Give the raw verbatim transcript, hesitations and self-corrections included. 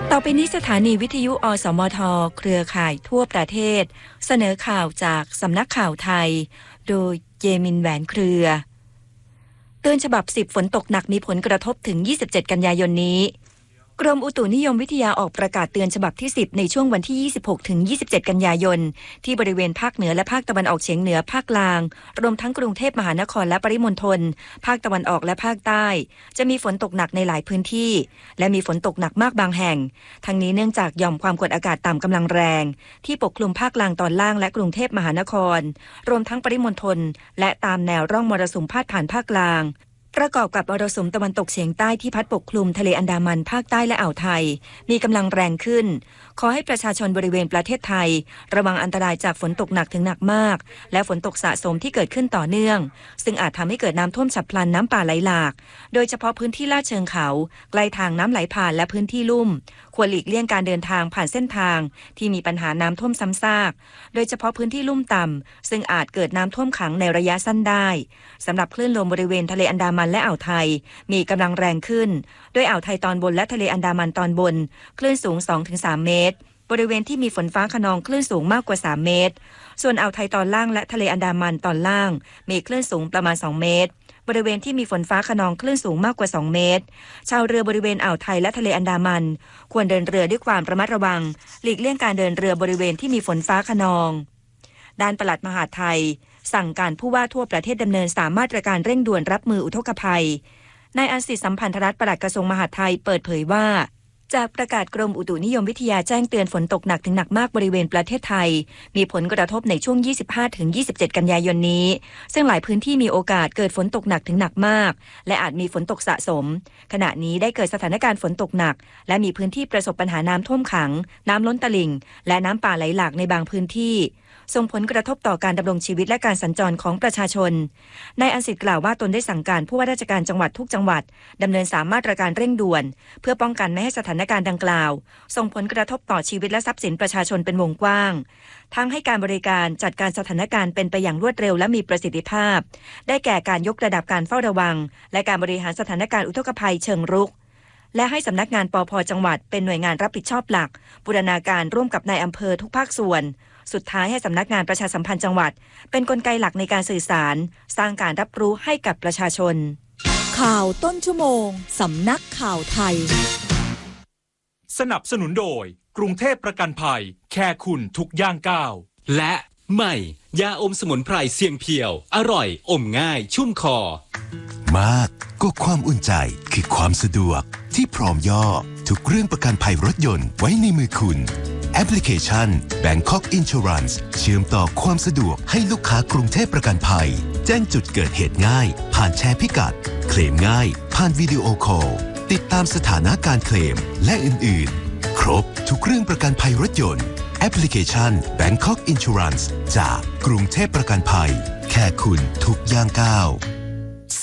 ต่อไปนี้สถานีวิทยุอสมทเครือข่ายทั่วประเทศเสนอข่าวจากสำนักข่าวไทยโดยเยมินแหวนเครือเตือนฉบับสิบฝนตกหนักมีผลกระทบถึงยี่สิบเจ็ดกันยายนนี้กรมอุตุนิยมวิทยาออกประกาศเตือนฉบับที่สิบในช่วงวันที่ยี่สิบหกถึงยี่สิบเจ็ดกันยายนที่บริเวณภาคเหนือและภาคตะวันออกเฉียงเหนือภาคกลางรวมทั้งกรุงเทพมหานครและปริมณฑลภาคตะวันออกและภาคใต้จะมีฝนตกหนักในหลายพื้นที่และมีฝนตกหนักมากบางแห่งทั้งนี้เนื่องจากหย่อมความกดอากาศต่ำกำลังแรงที่ปกคลุมภาคกลางตอนล่างและกรุงเทพมหานครรวมทั้งปริมณฑลและตามแนวร่องมรสุมพาดผ่านภาคกลางประกอบกับมรสุมตะวันตกเฉียงใต้ที่พัดปกคลุมทะเลอันดามันภาคใต้และอ่าวไทยมีกำลังแรงขึ้นขอให้ประชาชนบริเวณประเทศไทยระวังอันตรายจากฝนตกหนักถึงหนักมากและฝนตกสะสมที่เกิดขึ้นต่อเนื่องซึ่งอาจทำให้เกิดน้ำท่วมฉับพลันน้ำป่าไหลหลากโดยเฉพาะพื้นที่ลาดเชิงเขาใกล้ทางน้ำไหลผ่านและพื้นที่ลุ่มควรหลีกเลี่ยงการเดินทางผ่านเส้นทางที่มีปัญหาน้ำท่วมซ้ำซากโดยเฉพาะพื้นที่ลุ่มต่ำซึ่งอาจเกิดน้ำท่วมขังในระยะสั้นได้สำหรับคลื่นลมบริเวณทะเลอันดามันและอ่าวไทยมีกำลังแรงขึ้นโดยอ่าวไทยตอนบนและทะเลอันดามันตอนบนคลื่นสูง สองถึงสาม เมตรบริเวณที่มีฝนฟ้าคะนองคลื่นสูงมากกว่าสามเมตรส่วนอ่าวไทยตอนล่างและทะเลอันดามันตอนล่างมีคลื่นสูงประมาณสองเมตรบริเวณที่มีฝนฟ้าคะนองคลื่นสูงมากกว่าสองเมตรชาวเรือบริเวณอ่าวไทยและทะเลอันดามันควรเดินเรือด้วยความระมัดระวังหลีกเลี่ยงการเดินเรือบริเวณที่มีฝนฟ้าคะนองด้านปลัดมหาดไทยสั่งการผู้ว่าทั่วประเทศดำเนินสามมาตรการเร่งด่วนรับมืออุทกภัยนายอัสิทธิ์สัมพันธรัตน์ปลัดกระทรวงมหาดไทยเปิดเผยว่าจากประกาศกรมอุตุนิยมวิทยาแจ้งเตือนฝนตกหนักถึงหนักมากบริเวณประเทศไทยมีผลกระทบในช่วง ยี่สิบห้าถึงยี่สิบเจ็ด กันยายนนี้ซึ่งหลายพื้นที่มีโอกาสเกิดฝนตกหนักถึงหนักมากและอาจมีฝนตกสะสมขณะนี้ได้เกิดสถานการณ์ฝนตกหนักและมีพื้นที่ประสบปัญหาน้ำท่วมขังน้ำล้นตลิ่งและน้ำป่าไหลหลากในบางพื้นที่ส่งผลกระทบต่อการดำรงชีวิตและการสัญจรของประชาชนนายอัสิทธิ์กล่าวว่าตนได้สั่งการผู้ว่าราชการจังหวัดทุกจังหวัดดำเนินสามมาตรการเร่งด่วนเพื่อป้องกันไม่ให้สถานการณ์ดังกล่าวส่งผลกระทบต่อชีวิตและทรัพย์สินประชาชนเป็นวงกว้างทั้งให้การบริการจัดการสถานการณ์เป็นไปอย่างรวดเร็วและมีประสิทธิภาพได้แก่การยกระดับการเฝ้าระวังและการบริหารสถานการณ์อุทกภัยเชิงรุกและให้สำนักงานปภ.จังหวัดเป็นหน่วยงานรับผิดชอบหลักบูรณาการร่วมกับนายอำเภอทุกภาคส่วนสุดท้ายให้สำนักงานประชาสัมพันธ์จังหวัดเป็นกลไกหลักในการสื่อสารสร้างการรับรู้ให้กับประชาชนข่าวต้นชั่วโมงสำนักข่าวไทยสนับสนุนโดยกรุงเทพประกันภัยแค่คุณทุกย่างก้าวและใหม่ยาอมสมุนไพรเสียงเพียวอร่อยอมง่ายชุ่มคอมากก็ความอุ่นใจคือความสะดวกที่พร้อมย่อทุกเรื่องประกันภัยรถยนต์ไว้ในมือคุณแอปพลิเคชัน Bangkok Insurance เชื่อมต่อความสะดวกให้ลูกค้ากรุงเทพประกันภัยแจ้งจุดเกิดเหตุง่ายผ่านแชร์พิกัดเคลมง่ายผ่านวิดีโอคอลติดตามสถานะการเคลมและอื่นๆครบทุกเรื่องประกันภัยรถยนต์แอปพลิเคชัน Bangkok Insurance จากกรุงเทพประกันภัยแค่คุณทุกย่างก้าว